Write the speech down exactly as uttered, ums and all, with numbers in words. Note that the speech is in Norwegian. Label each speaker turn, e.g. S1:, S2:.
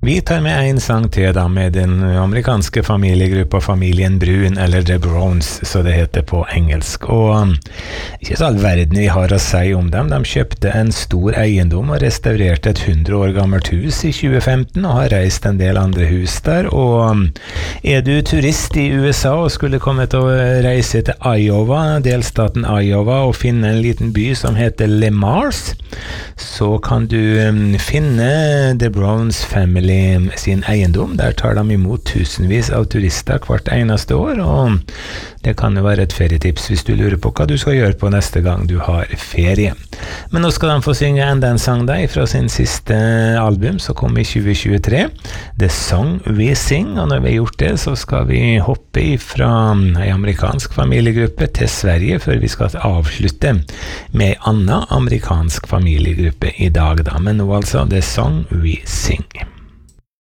S1: vi tar med en sang til da, med den amerikanske familiegruppa Familien Brun, eller The Browns, så det heter på engelsk. Og um, ikke så all verden vi har å si om dem. De kjøpte en stor eiendom og restaurerte et hundre år gammelt hus i tjue femten, og har reist en del andre hus der. Og um, er du turist i U S A og skulle komme til å reise til Iowa, delstaten Iowa, og finne en liten by som heter Le Mars, så kan du um, finne The Browns Family sin eiendom. Der tar de imot tusenvis av turister hvert eneste år, og det kan jo være et ferietips hvis du lurer på hva du skal gjøre på neste gang du har ferie. Men nå skal de få synge enda en sang der fra sin siste album som kom i tjue tjuetre, The Song We Sing, og når vi har gjort det så skal vi hoppe fra en amerikansk familiegruppe til Sverige før vi skal avslutte med en annen amerikansk familiegruppe i dag da, men nå altså The Song We Sing.